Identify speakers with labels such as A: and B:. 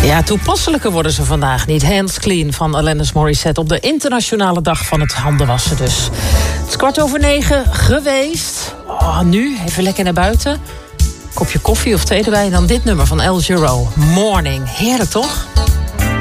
A: Ja, toepasselijker worden ze vandaag niet. Hands Clean van Alanis Morissette op de internationale dag van het handenwassen dus. Het is 8:15 geweest. Nu, even lekker naar buiten. Kopje koffie of thee erbij en dan dit nummer van El Giro. Morning. Heerlijk, toch?